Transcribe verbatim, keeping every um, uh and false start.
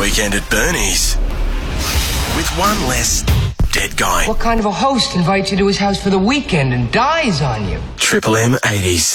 weekend at Bernie's. With one less dead guy. What kind of a host invites you to his house for the weekend and dies on you? Triple M eighties.